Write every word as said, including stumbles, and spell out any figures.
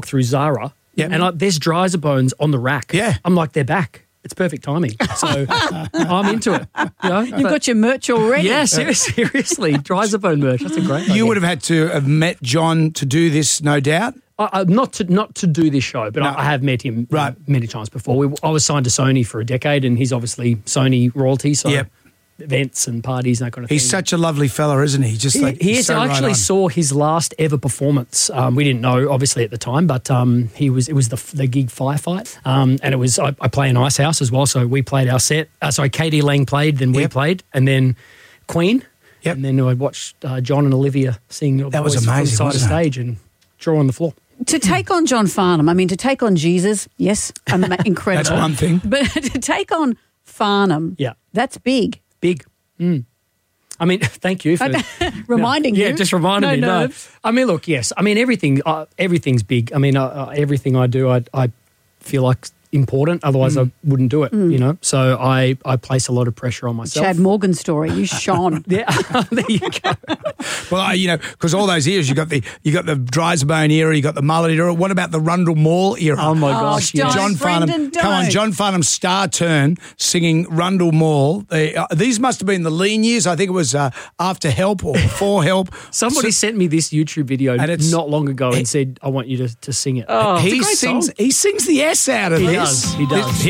through Zara, Yep. and I, there's Drysabones on the rack. Yeah. I'm like, they're back. It's perfect timing. So I'm into it. You know? You've got your merch already. Yeah, ser- seriously. Dryzabone merch. That's a great idea. You would have had to have met John to do this, no doubt. I, I, not to not to do this show, but No. I, I have met him Right. many times before. We, I was signed to Sony for a decade, and he's obviously Sony royalty, so Yep. events and parties and that kind of He's thing. such a lovely fella, isn't he? Just He, like he he's is. so I right actually on. saw his last ever performance. Um, we didn't know, obviously, at the time, but um, he was. It was the the gig Firefight, um, and it was. I, I play in Ice House as well, so we played our set. Uh, sorry, Katie Lang played, then we Yep. played, and then Queen, Yep. and then I watched uh, John and Olivia sing. That was Boys on the amazing, side of wasn't it? stage and draw on the floor. To take on John Farnham, I mean, to take on Jesus, yes, um, incredible. That's one thing. But to take on Farnham, Yeah. that's big. Big. Mm. I mean, thank you for Reminding yeah, you. just reminding No me. No, nerves. I mean, look, yes. I mean, everything. Uh, everything's big. I mean, uh, uh, everything I do, I, I feel like important. Otherwise, I wouldn't do it. You know. So I, I place a lot of pressure on myself. Chad Morgan story, you shone. Yeah, there you go. Well, I- you know, because all those eras, you got the you got the Dryzabone era, you got the mullet era. What about the Rundle Mall era? Oh my Oh, gosh, don't. yes. John Brendan, Farnham, come on, don't. John Farnham's star turn singing Rundle Mall. They, uh, these must have been the lean years. I think it was uh, after Help or before Help. Somebody So- sent me this YouTube video And it's- not long ago it- and said, "I want you to, to sing it." Oh. It's a he great sings. song. He sings the S out of He this. does, he does.